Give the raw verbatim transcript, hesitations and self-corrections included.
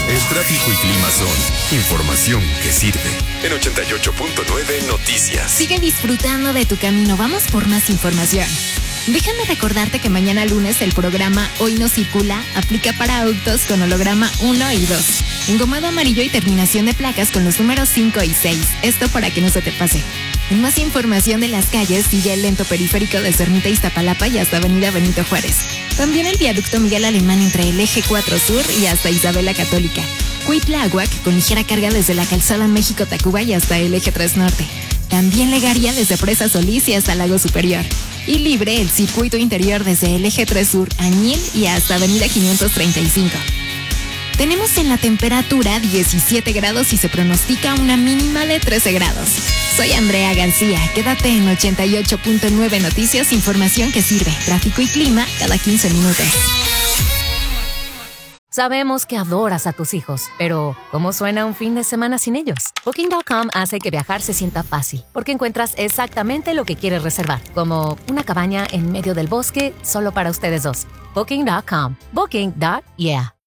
El tráfico y clima son información que sirve. En ochenta y ocho punto nueve Noticias. Sigue disfrutando de tu camino. Vamos por más información. Déjame recordarte que mañana lunes el programa Hoy No Circula aplica para autos con holograma uno y dos. Engomado amarillo y terminación de placas con los números cinco y seis. Esto para que no se te pase. En más información de las calles, sigue el lento periférico de Cernita Iztapalapa y hasta Avenida Benito Juárez. También el viaducto Miguel Alemán entre el eje cuatro Sur y hasta Isabela Católica. Cuitláhuac con ligera carga desde la calzada México-Tacuba y hasta el eje tres Norte. También Legaria desde Presa Solís y hasta Lago Superior. Y libre el circuito interior desde el eje tres Sur Añil y hasta Avenida quinientos treinta y cinco. Tenemos en la temperatura diecisiete grados y se pronostica una mínima de trece grados. Soy Andrea García. Quédate en ochenta y ocho punto nueve Noticias, información que sirve. Tráfico y clima cada quince minutos. Sabemos que adoras a tus hijos, pero ¿cómo suena un fin de semana sin ellos? Booking punto com hace que viajar se sienta fácil, porque encuentras exactamente lo que quieres reservar, como una cabaña en medio del bosque solo para ustedes dos. Booking punto com. Booking. Yeah.